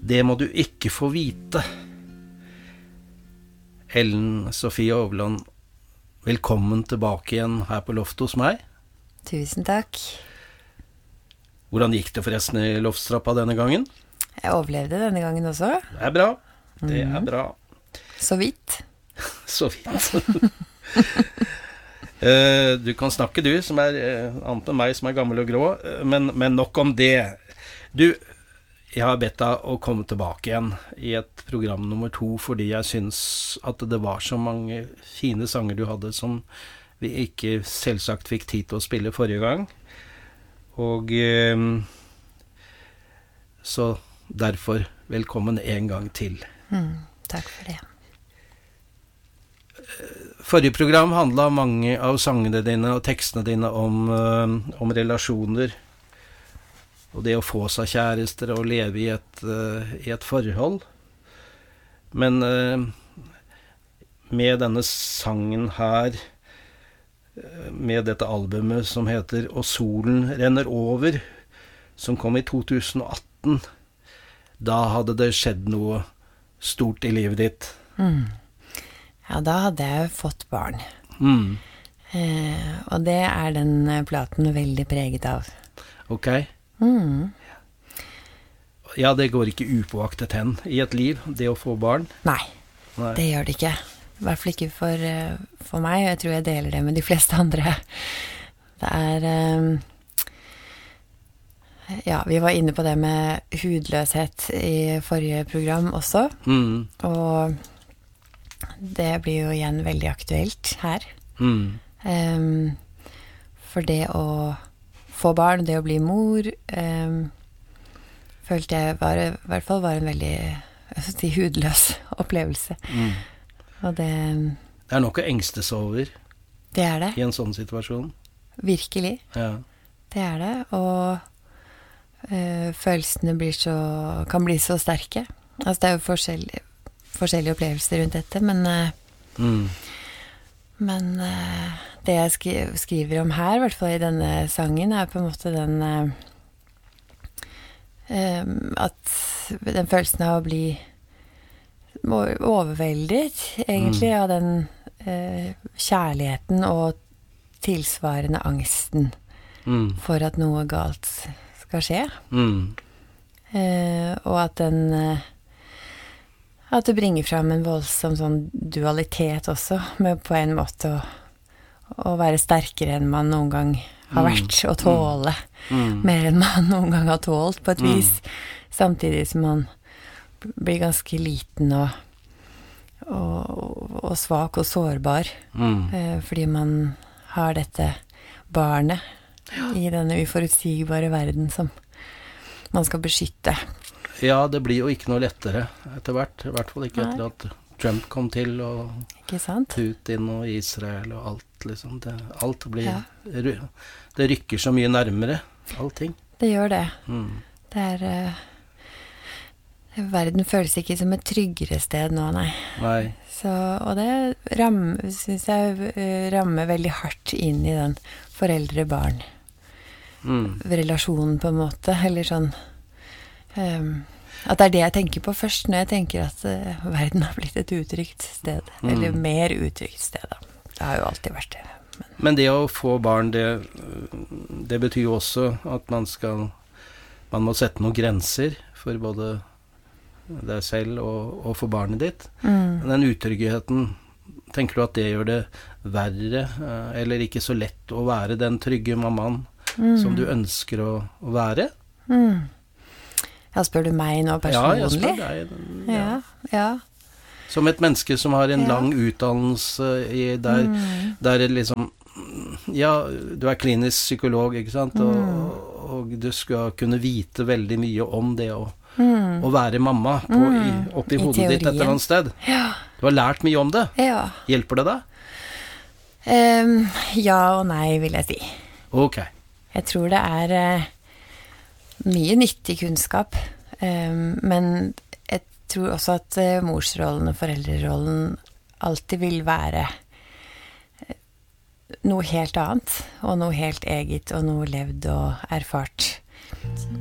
Det må du ikke få vite. Ellen Sofie Overland, velkommen tilbake igjen her på loftet hos meg. Tusen takk. Hvordan gikk det forresten i loftstrappa denne gangen? Jeg overlevde denne gangen også. Det er bra. Det er bra. Så vidt. Så vidt. Du kan snakke, du, som er annet enn meg, som er gammel og grå, men nok om det. Du, jeg har bedt deg å komme tilbake igjen i et program nummer 2, fordi jeg synes at det var så mange fine sanger du hadde som vi ikke selvsagt fikk tid til å spille forrige gang. Og så derfor velkommen en gang til. Takk for det. Forrige program handlet mange av sangene dine og tekstene dine om relasjoner, og det å få seg kjærester og leve i et forhold. Men med denne sangen her, med dette albumet som heter «Og solen renner over», som kom i 2018, da hadde det skjedd noe stort i livet ditt. Ja, da hadde jeg fått barn. Og det er den platen veldig preget av. Ok. Ja, det går ikke upåaktet hen i et liv, det å få barn. Nei, det gjør det ikke. I hvert fall ikke for meg. Jeg tror jeg deler det med de fleste andre. Det er... Ja, vi var inne på det med hudløshet i forrige program også. Og det blir jo igjen veldig aktuelt her. For det å få barn, det å bli mor, følte jeg i hvert fall var en veldig hudløs opplevelse. Og det er noe å engstes over. Det er det. I en sånn situasjon. Virkelig. Ja. Det er det, og følelsene kan bli så sterke. Altså det er jo forskjellige opplevelser rundt dette, men det jeg skriver om her, i hvert fall i denne sangen, er på en måte at den følelsen av å bli overveldet, egentlig, av den kjærligheten og tilsvarende angsten for at noe galt skal skje. Og at at det bringer frem en voldsom sånn dualitet også, med på en måte å være sterkere enn man noen gang har vært, og tåle mer enn man noen gang har tålt på et vis, samtidig som man blir ganske liten og svak og sårbar, fordi man har dette barnet i denne uforutsigbare verden som man skal beskytte. Ja, det blir jo ikke noe lettere etter hvert, i hvert fall ikke etter at Trump kom til, og Putin og Israel og alt, liksom. Alt blir, det rykker så mye nærmere, allting. Det gjør det. Det verden føles ikke som et tryggere sted nå, nei. Så, og det synes jeg rammer veldig hardt inn i den foreldre-barn relasjonen på en måte, eller sånn at det er det jeg tenker på først når jeg tenker at verden har blitt et utrygt sted, eller mer utrygt sted da. Det har jo alltid vært det. Men det å få barn, det betyr jo også at man må sette noen grenser for både deg selv og for barnet ditt. Den utryggheten, tenker du at det gjør det verre, eller ikke så lett å være den trygge mammaen som du ønsker å være? Ja, spør du meg nå personlig? Ja, jeg spør deg. Ja. Som et menneske som har en lang utdannelse der liksom, ja, du er klinisk psykolog, ikke sant? Og du skal kunne vite veldig mye om det å være mamma oppi hodet ditt et eller annet sted. Du har lært mye om det. Hjelper det deg? Ja og nei, vil jeg si. Ok. Jeg tror det er mye nyttig kunnskap, men jeg tror også at morsrollen og foreldrerollen alltid vil være noe helt annet, og noe helt eget, og noe levd og erfart